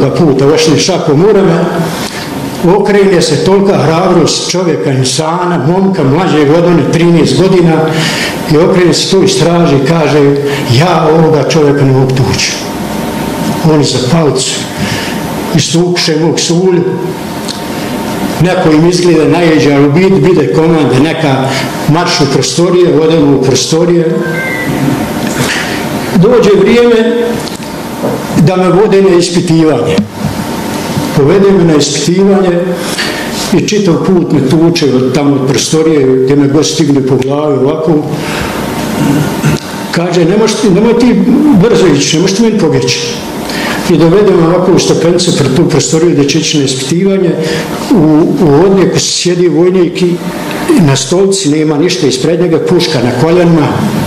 nekoliko puta ošli šakom u rame, okrene se tolika hrabrost čovjeka, insana, momka, mlađeg od one 13 godina i okrene se tu i straži i kaže ja ovoga čovjeka ne mogu tući. Oni za palicu istukše mu ksulju, neko im izgleda najeđe, ali bide komande, neka marš u prostorije, odemo u prostorije. Dođe vrijeme da me vode na ispitivanje. Povede me na ispitivanje i čitav put me tuče od tamo od prostorije gdje me god stigne po glavi ovako. Kaže, nemoj ti brzo ići, ne možeš ti meni pobjeći. I dovedemo ovako u stepenicu pred tu prostoriju gdje će ići na ispitivanje. U odnijeku sjedi vojnik i na stolici nema ništa ispred njega, puška na koljenima.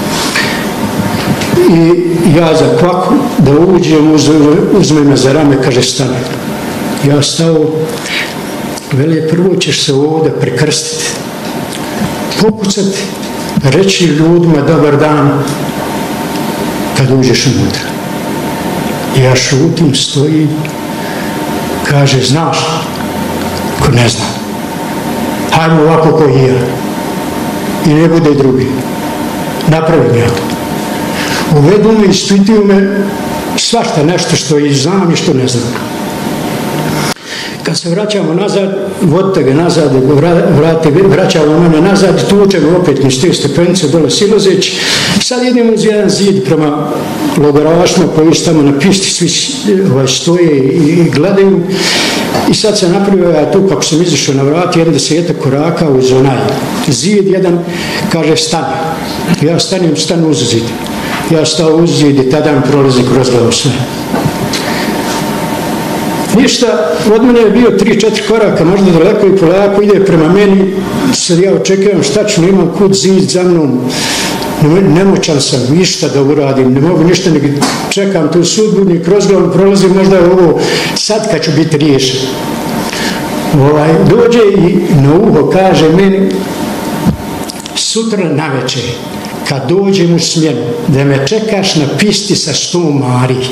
I ja za kvaku da uđem, uzme me za rame, kaže stane. Ja stao, veli, prvo ćeš se ovdje prekrstiti, pokucati, reći ljudima dobar dan kad uđeš unutra. Ja šutim, stojim, kaže, znaš, ko ne zna, hajmo ovako ko i ja, i ne bude drugi, napravim ja to. Uvedu me, ispituju me, svašta nešto što i znam i što ne znam. Kad se vraćamo nazad, vodite ga nazad, vraćamo mene nazad, tučemo opet mi s te stepenice dole silazeći. Sad idemo uz jedan zid prema logorašima koji su tamo na pisti, svi stoje i gledaju. I sad se napravio ja tu, kako sam izašao na vrati, 10 koraka uz onaj zid, jedan kaže stani. Ja stanu uz zid. Ja stao uz zid i tada mi prolazi kroz glavu sve. Ništa, od mene je bio 3-4 koraka, možda daleko i polako ide prema meni, sad ja očekujem šta ću, imam kud zid za mnom, nemoćan sam ništa da uradim, ne mogu ništa, nego čekam tu sudbu, ni kroz glavu prolazi, možda je ovo sad kad ću biti riješen. Dođe i na uho kaže meni, sutra navečer, kad dođem u smjenu, da me čekaš na pisti sa 100 mariji.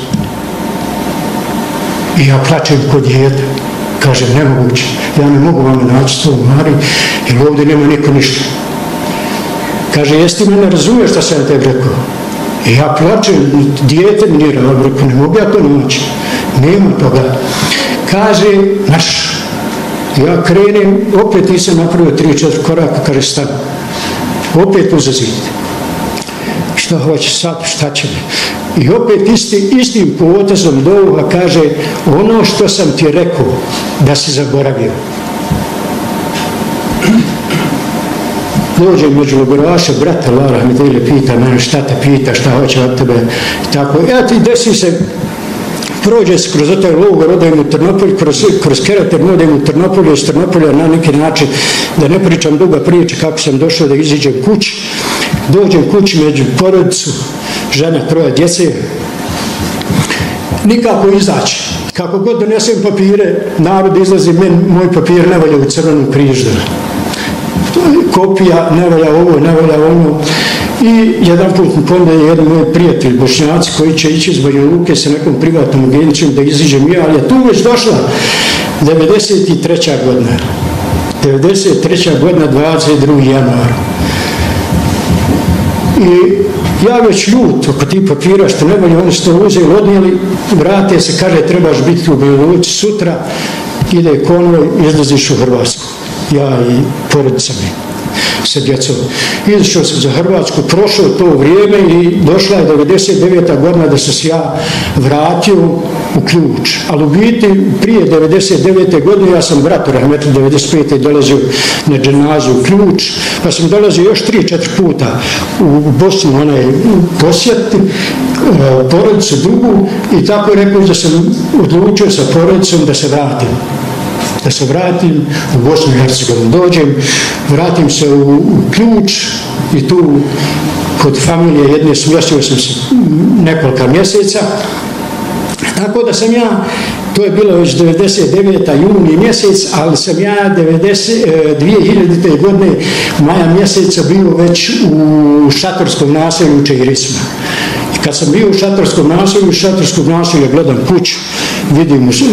I ja plačem kod dijete. Kažem, nemoguće, ja ne mogu vam naći 100 mariji, jer ovdje nema niko ništa. Kaže, jesi ti mene razumiješ šta sam te rekao? I ja plačem, dijete mi nije rekao, ne mogu ja to naći. Nema toga. Kaže, naš, ja krenem, opet nisam napravio 3-4 koraka, kaže, stani. Opet uzaziti. Šta hoće sad, šta će mi? I opet istim potezom do uha kaže, ono što sam ti rekao, da si zaboravio. Dođe među logoraše, brate Lara Medele pita mene, šta te pita, šta hoće od tebe, i tako. Ti desi se, prođe se kroz taj logor, odajem u Trnopolj, kroz Kerater, odajem u Trnopolju, iz Trnopolja na neki način, da ne pričam duga priča kako sam došao da iziđem kući. Dođem kući među porodicu, žena, 3 djece, nikako izaći. Kako god donesem papire, narod izlazi, moj papir ne valja u Crvenom križu. Kopija, ne valja ovo, ne valja ono. I jedan put mi ponude jedan moj prijatelj, Bošnjaci, koji će ići iz Banja Luke sa nekom privatnom agencijom da iziđem ja, ali je tu već došla 93. godina. 93. godina, 22. januara. I ja već ljut oko tih papira što ne bolje, oni su to uzeli, odnijeli, vrate se, kaže trebaš biti u Banja Luci sutra, ide konvoj, izlaziš u Hrvatsku. Ja i porodica mi sa djecom. Izašao sam za Hrvatsku, prošao to vrijeme i došla je 99. godina da sam se ja vratio u Ključ. Ali u biti prije 99. godine ja sam bratu rahmetli 95. dolazio na dženazu u Ključ, pa sam dolazio još 3-4 puta u Bosnu posjetiti porodicu drugu i tako je rekao da sam odlučio sa porodicom da se vratim. Da se vratim u Bosnu i Hercegovinu. Dođem, vratim se u Ključ i tu kod familije jedne smjestio sam se nekoliko mjeseca. Tako da sam ja, to je bilo već 99. juni mjesec, ali sam ja 2000. godine maja mjeseca bio već u šatorskom naselju u Čegirisima. I kad sam bio u šatorskom naselju gledam kuću, vidim